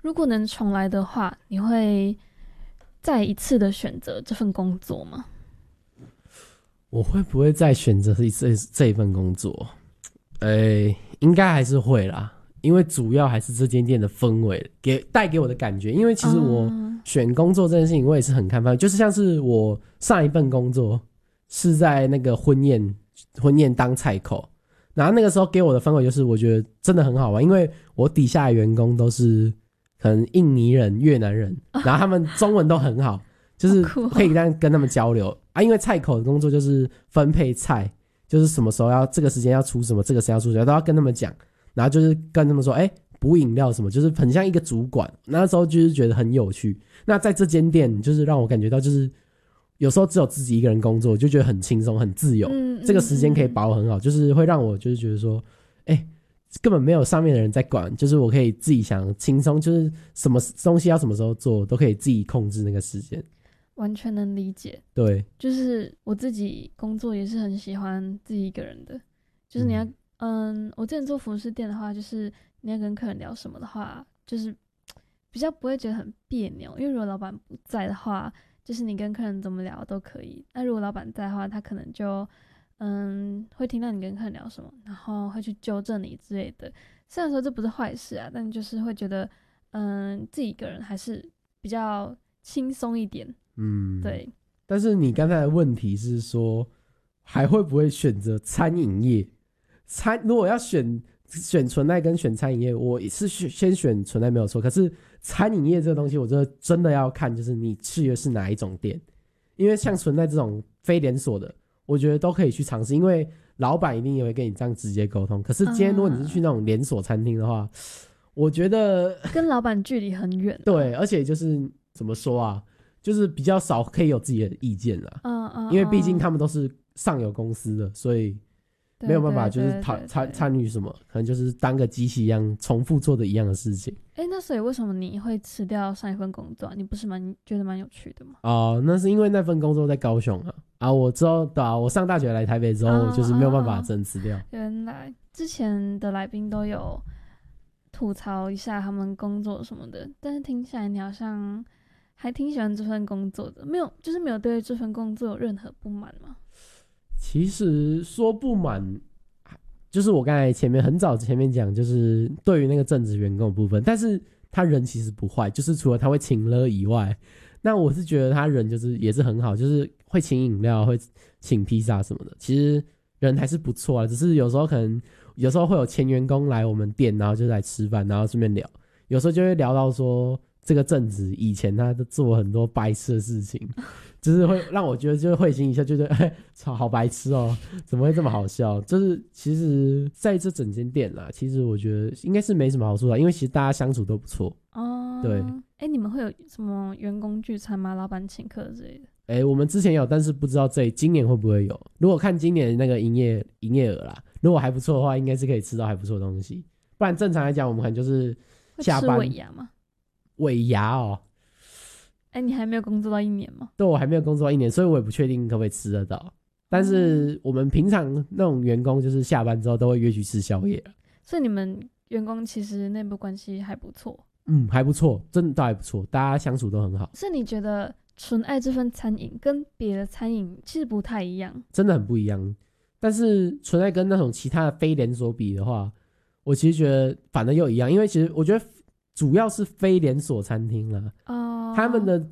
如果能重来的话，你会再一次的选择这份工作吗？ 我会不会再选择这一份工作？应该还是会啦，因为主要还是这间店的氛围带给我的感觉。因为其实我选工作这件事情，我也是很看范围，就是像是我上一份工作是在那个婚宴当菜口，然后那个时候给我的氛围就是我觉得真的很好玩，因为我底下的员工都是可能印尼人、越南人，然后他们中文都很好，就是可以跟他们交流啊。因为菜口的工作就是分配菜，就是什么时候要这个时间要出什么，这个时间要出什么都要跟他们讲，然后就是跟他们说，补饮料什么，就是很像一个主管。那时候就是觉得很有趣。那在这间店，就是让我感觉到，就是有时候只有自己一个人工作，就觉得很轻松、很自由。这个时间可以把握很好，就是会让我就是觉得说，根本没有上面的人在管，就是我可以自己想轻松，就是什么东西要什么时候做，都可以自己控制那个时间。 完全能理解。 对， 就是我自己工作也是很喜欢自己一个人的，就是你要我之前做服饰店的话，就是你要跟客人聊什么的话，就是比较不会觉得很别扭，因为如果老板不在的话，就是你跟客人怎么聊都可以。那如果老板在的话，他可能就会听到你跟客人聊什么，然后会去纠正你之类的。虽然说这不是坏事啊，但就是会觉得自己一个人还是比较轻松一点。对。 但是你刚才的问题是说，还会不会选择餐饮业？如果要选纯爱跟选餐饮业，我是先选纯爱没有错。可是餐饮业这个东西，我真的要看，就是你去的是哪一种店。因为像纯爱这种非连锁的，我觉得都可以去尝试，因为老板一定也会跟你这样直接沟通。可是今天如果你是去那种连锁餐厅的话，我觉得跟老板距离很远。 对，而且就是怎么说啊？就是比较少可以有自己的意见啦，因为毕竟他们都是上有公司的，所以没有办法就是参与什么，可能就是当个机器一样重复做的一样的事情。 那所以为什么你会辞掉上一份工作？你不是觉得蛮有趣的吗？ 那是因为那份工作在高雄我之后我上大学来台北之后，就是没有办法真辞掉。 原来之前的来宾都有吐槽一下他们工作什么的，但是听起来你好像还挺喜欢这份工作的，没有对这份工作有任何不满吗？ 其实说不满，就是我刚才很早前面讲，就是对于那个正职员工的部分，但是他人其实不坏，就是除了他会请了以外，那我是觉得他人就是也是很好，就是会请饮料，会请披萨什么的，其实人还是不错啊。只是有时候会有前员工来我们店，然后就来吃饭，然后顺便聊，有时候就会聊到说，这个正职以前他都做很多白痴的事情，就是会让我觉得就是会心一笑，觉得好白痴哦，怎么会这么好笑？就是其实在这整间店啦，其实我觉得应该是没什么好处的，因为其实大家相处都不错。对。 你们会有什么员工聚餐吗？老板请客之类的？我们之前有，但是不知道今年会不会有。如果看今年那个营业额啦，如果还不错的话，应该是可以吃到还不错的东西。不然正常来讲，我们可能就是下班。 会吃尾牙吗？ 尾牙哦。 你还没有工作到1年吗？ 对，我还没有工作到1年，所以我也不确定可不可以吃得到。但是我们平常那种员工，就是下班之后都会约去吃宵夜。 所以你们员工其实内部关系还不错。 还不错，真的都还不错，大家相处都很好。 所以你觉得纯爱这份餐饮跟别的餐饮其实不太一样？ 真的很不一样。但是纯爱跟那种其他的非连锁比的话，我其实觉得反而又一样，因为其实我觉得主要是非连锁餐厅啦，他们的